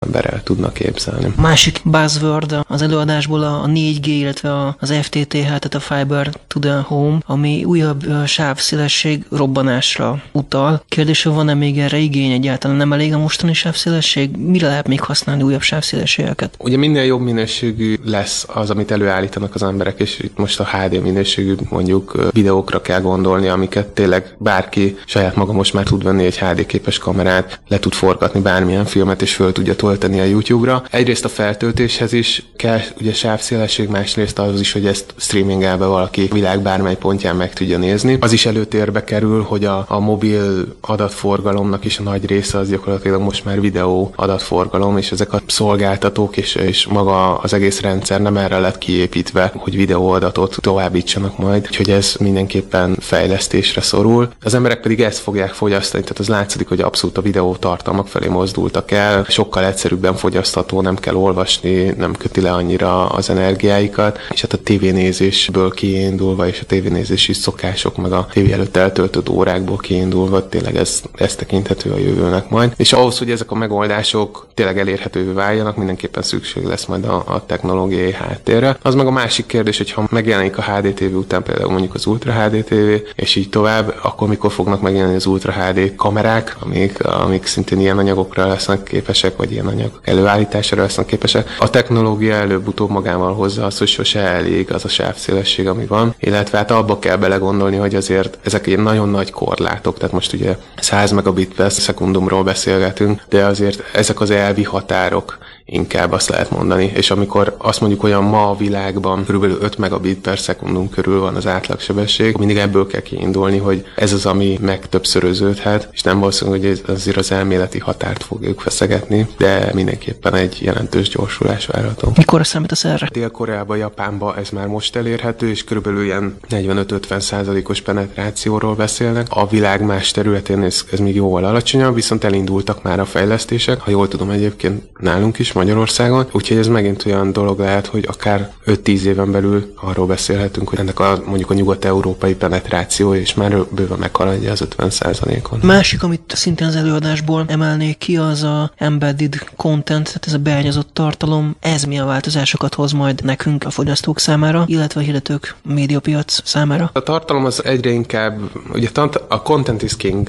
ember el tudna képzelni. Másik buzzword az előadásból a 4G, illetve az FTTH, tehát a Fiber to the Home, ami újabb sávszélesség robbanásra utal. Kérdés, hogy van-e még erre igény egyáltalán? Nem elég a mostani sávszélesség? Mire lehet még használni újabb sávszélességeket? Ugye minél jobb minőségű lesz az, amit előállítanak az emberek, és itt most a HD minőségű mondjuk videókra kell gondolni, amiket tényleg bárki, saját maga most már tud venni egy HD képes kamerát, le tud forgatni bármilyen filmet, és föl tudja tölteni a YouTube-ra. Egyrészt a feltöltéshez is kell ugye sávszélesség, másrészt az is, hogy ezt streamingelve valaki világ bármely pontján meg tudja nézni. Az is előtérbe kerül, hogy a mobil adatforgalomnak is a nagy része az gyakorlatilag most már videó adatforgalom, és ezek a szolgáltatók és maga az egész rendszer nem erre lett kiépítve, hogy videóadatot továbbítsanak majd, úgyhogy ez mindenképpen fejlesztésre szorul. Az emberek pedig ezt fogják fogyasztani, tehát az látszik, hogy abszolút a videó tartalmak felé mozdultak el, sokkal egyszerűbben fogyasztható, nem kell olvasni, nem köti le annyira az energiáikat, és hát a tévénézésből kiindulva, és a tévénézési szokások, meg a tévé előtt eltöltött órákból kiindulva, tényleg ez tekinthető a jövőnek majd. És ahhoz, hogy ezek a megoldások tényleg elérhetővé váljanak, mindenképpen szükség lesz majd a technológiai háttérre. Az meg a másik kérdés, hogy ha megjelenik a HDTV után például mondjuk az Ultra HDTV, és így tovább, akkor mikor fognak megjelenni az Ultra HD kamerák, amik szintén ilyen anyagokra lesznek képesek, vagy ilyen anyagok előállítására lesznek képesek. A technológia előbb-utóbb magával hozza azt, hogy sose elég az a sávszélesség, ami van, illetve hát abba kell belegondolni, hogy azért ezek ilyen nagyon nagy korlátok, tehát most ugye 100 megabit per szekundumról beszélgetünk, de azért ezek az elvi határok, inkább azt lehet mondani. És amikor azt mondjuk, hogy ma a világban kb. 5 megabit per szekundum körül van az átlagsebesség, mindig ebből kell kiindulni, hogy ez az, ami megtöbbszöröződhet, és nem valószínű, hogy azért az elméleti határt fogjuk feszegetni, de mindenképpen egy jelentős gyorsulás várható. Mikor számítasz erre? Dél-Koreában, Japánban ez már most elérhető, és körülbelül ilyen 45-50%-os penetrációról beszélnek. A világ más területén ez még jóval alacsonyabb, viszont elindultak már a fejlesztések, ha jól tudom egyébként nálunk is, Magyarországon. Úgyhogy ez megint olyan dolog lehet, hogy akár 5-10 éven belül arról beszélhetünk, hogy ennek mondjuk a nyugat-európai penetráció és már bőven meghaladja az 50%-on. Másik, amit szintén az előadásból emelnék ki, az a embedded content, tehát ez a beágyazott tartalom. Ez milyen változásokat hoz majd nekünk, a fogyasztók számára, illetve a hirdetők médiapiac számára? A tartalom az egyre inkább, ugye a content is king,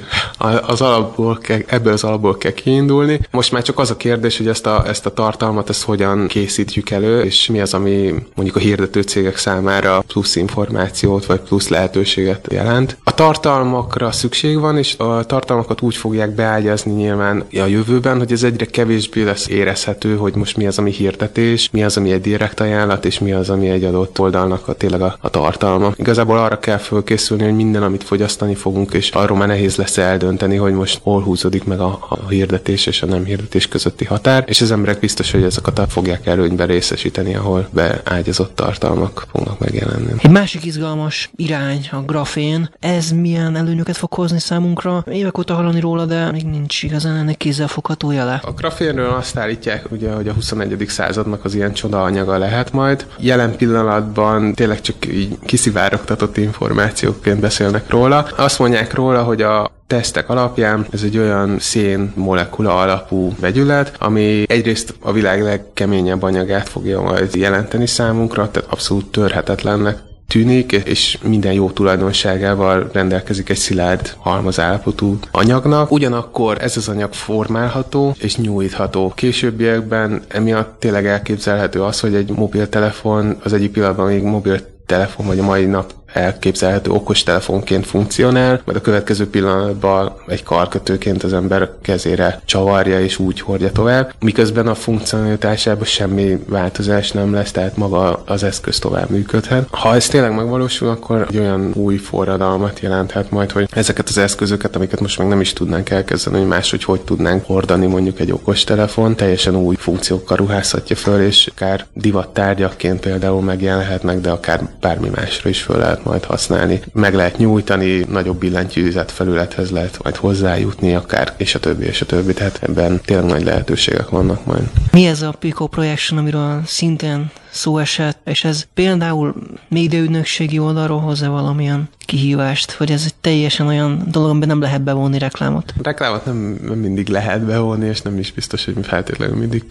ebből az alapból kell kiindulni. Most már csak az a kérdés, hogy ezt a tartalmat, ezt hogyan készítjük elő, és mi az, ami mondjuk a hirdető cégek számára plusz információt, vagy plusz lehetőséget jelent. A tartalmakra szükség van, és a tartalmakat úgy fogják beágyazni nyilván a jövőben, hogy ez egyre kevésbé lesz érezhető, hogy most mi az, ami hirdetés, mi az, ami egy direkt ajánlat, és mi az, ami egy adott oldalnak tényleg a tartalma. Igazából arra kell fölkészülni, hogy minden, amit fogyasztani fogunk, és arról már nehéz lesz eldönteni, hogy most hol húzódik meg a hirdetés és a nem hirdetés közötti határ, és az emberek biztos, hogy ezeket fogják előnyben részesíteni, ahol beágyazott tartalmak fognak megjelenni. Egy másik izgalmas irány a grafén. Ez milyen előnyöket fog hozni számunkra? Évek óta hallani róla, de még nincs igazán ennek kézzelfogható jele. A grafénről azt állítják, ugye, hogy a 21. századnak az ilyen csoda anyaga lehet majd. Jelen pillanatban tényleg csak így kiszivárogtatott információként beszélnek róla. Azt mondják róla, hogy a tesztek alapján ez egy olyan szén molekula alapú vegyület, ami egyrészt a világ legkeményebb anyagát fogja majd jelenteni számunkra, tehát abszolút törhetetlennek tűnik, és minden jó tulajdonságával rendelkezik egy szilárd halmazállapotú anyagnak. Ugyanakkor ez az anyag formálható és nyújtható. Későbbiekben emiatt tényleg elképzelhető az, hogy egy mobiltelefon az egyik pillanatban még mobiltelefon, vagy a mai nap elképzelhető okostelefonként funkcionál, majd a következő pillanatban egy karkötőként az ember kezére csavarja és úgy hordja tovább, miközben a funkcionalitásában semmi változás nem lesz, tehát maga az eszköz tovább működhet. Ha ez tényleg megvalósul, akkor egy olyan új forradalmat jelenthet majd, hogy ezeket az eszközöket, amiket most meg nem is tudnánk elkezdeni, hogy máshogy tudnánk hordani mondjuk egy okostelefon, teljesen új funkciókkal ruházhatja föl, és akár divattárgyaként például megjelenhetnek, de akár bármi másra is föl lehet majd használni. Meg lehet nyújtani, nagyobb billentyűzet felülethez lehet majd hozzájutni, akár, és a többi, tehát ebben tényleg nagy lehetőségek vannak majd. Mi ez a Pico Projection, amiről szintén szó esett, és ez például médiaügynökségi oldalról hoz-e valamilyen kihívást, vagy ez egy teljesen olyan dolog, amiben nem lehet bevonni reklámot? Reklámot nem mindig lehet bevonni, és nem is biztos, hogy feltétlenül mindig